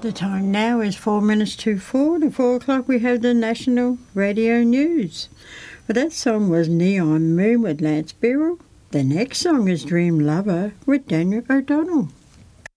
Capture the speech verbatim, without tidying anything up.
The time now is four minutes to four. At four o'clock we have the National Radio News. But that song was Neon Moon with Lance Beryl. The next song is Dream Lover with Daniel O'Donnell.